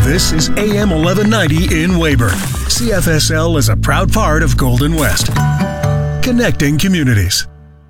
This is AM 1190 in Weyburn. CFSL is a proud part of Golden West. Connecting communities.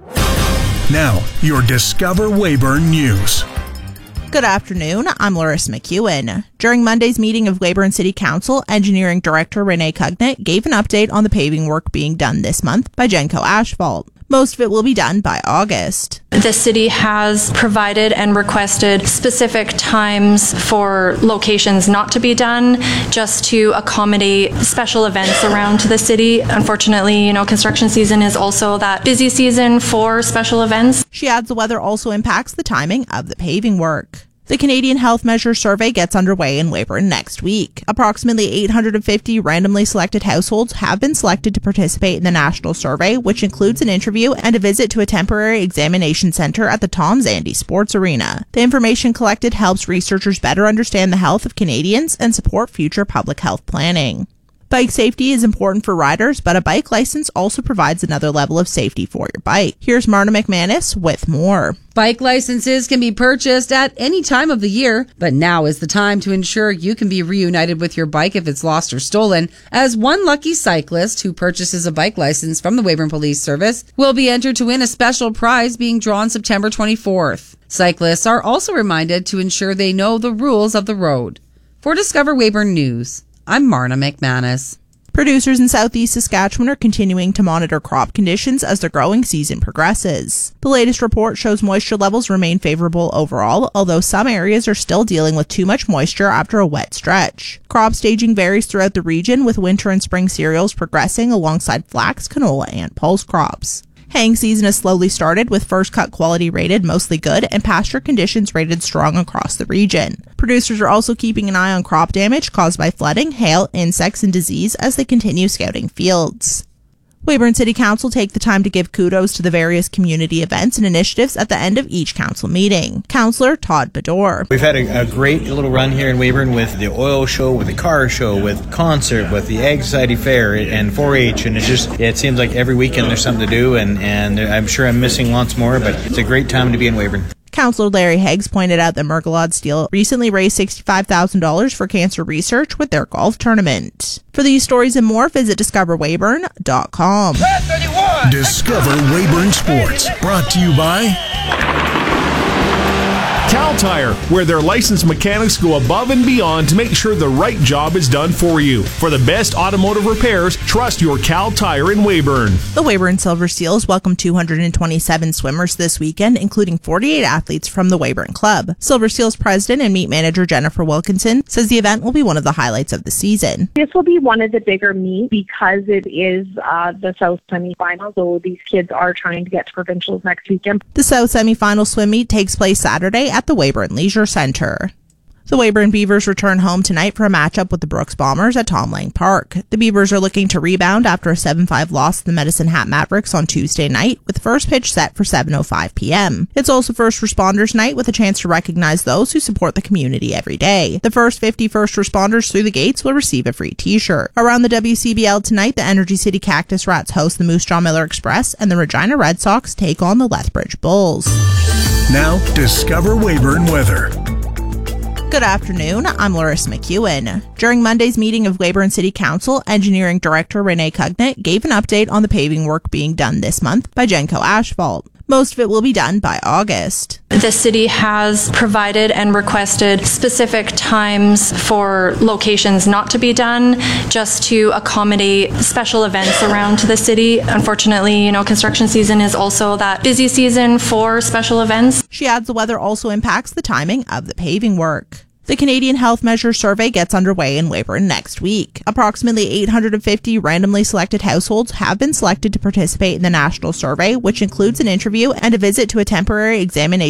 Now, your Discover Weyburn News. Good afternoon, I'm Larissa McEwen. During Monday's meeting of Weyburn City Council, Engineering Director Renee Cugnett gave an update on the paving work being done this month by Genco Asphalt. Most of it will be done by August. The city has provided and requested specific times for locations not to be done, just to accommodate special events around the city. Unfortunately, construction season is also that busy season for special events. She adds the weather also impacts the timing of the paving work. The Canadian Health Measures Survey gets underway in Weyburn next week. Approximately 850 randomly selected households have been selected to participate in the national survey, which includes an interview and a visit to a temporary examination centre at the Tom Zandy Sports Arena. The information collected helps researchers better understand the health of Canadians and support future public health planning. Bike safety is important for riders, but a bike license also provides another level of safety for your bike. Here's Marna McManus with more. Bike licenses can be purchased at any time of the year, but now is the time to ensure you can be reunited with your bike if it's lost or stolen, as one lucky cyclist who purchases a bike license from the Weyburn Police Service will be entered to win a special prize being drawn September 24th. Cyclists are also reminded to ensure they know the rules of the road. For Discover Weyburn News, I'm Marna McManus. Producers in southeast Saskatchewan are continuing to monitor crop conditions as the growing season progresses. The latest report shows moisture levels remain favorable overall, although some areas are still dealing with too much moisture after a wet stretch. Crop staging varies throughout the region, with winter and spring cereals progressing alongside flax, canola, and pulse crops. Haying season has slowly started, with first cut quality rated mostly good and pasture conditions rated strong across the region. Producers are also keeping an eye on crop damage caused by flooding, hail, insects, and disease as they continue scouting fields. Weyburn City Council take the time to give kudos to the various community events and initiatives at the end of each council meeting. Councillor Todd Bador. We've had a great little run here in Weyburn with the oil show, with the car show, with concert, with the Ag Society Fair and 4-H, and it seems like every weekend there's something to do, and I'm sure I'm missing lots more, but it's a great time to be in Weyburn. Councillor Larry Heggs pointed out that Mergelod Steel recently raised $65,000 for cancer research with their golf tournament. For these stories and more, visit discoverweyburn.com. Discover Weyburn Sports, brought to you by Cal Tire, where their licensed mechanics go above and beyond to make sure the right job is done for you. For the best automotive repairs, trust your Cal Tire in Weyburn. The Weyburn Silver Seals welcomed 227 swimmers this weekend, including 48 athletes from the Weyburn Club. Silver Seals president and meet manager Jennifer Wilkinson says the event will be one of the highlights of the season. This will be one of the bigger meets because it is the South semifinal, so these kids are trying to get to provincials next weekend. The South semifinal swim meet takes place Saturday at the Weyburn Leisure Centre. The Weyburn Beavers return home tonight for a matchup with the Brooks Bombers at Tom Lang Park. The Beavers are looking to rebound after a 7-5 loss to the Medicine Hat Mavericks on Tuesday night, with first pitch set for 7:05 p.m. It's also First Responders Night, with a chance to recognize those who support the community every day. The first 50 first responders through the gates will receive a free t-shirt. Around the WCBL tonight, the Energy City Cactus Rats host the Moose Jaw Miller Express, and the Regina Red Sox take on the Lethbridge Bulls. Now, Discover Weyburn weather. Good afternoon, I'm Larissa McEwen. During Monday's meeting of Weyburn City Council, Engineering Director Renee Cugnett gave an update on the paving work being done this month by Genco Asphalt. Most of it will be done by August. The city has provided and requested specific times for locations not to be done, just to accommodate special events around the city. Unfortunately, construction season is also that busy season for special events. She adds the weather also impacts the timing of the paving work. The Canadian Health Measures Survey gets underway in Weyburn next week. Approximately 850 randomly selected households have been selected to participate in the national survey, which includes an interview and a visit to a temporary examination